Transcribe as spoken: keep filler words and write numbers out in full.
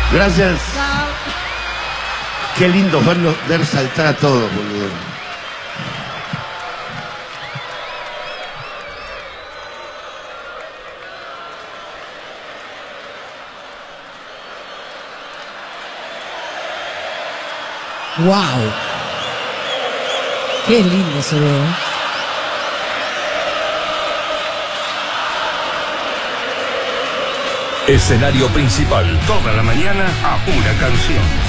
Gracias. Chao. Qué lindo verlo, ver saltar a todos, boludo. Wow. Qué lindo se ve. Escenario principal. Toda la mañana a una canción.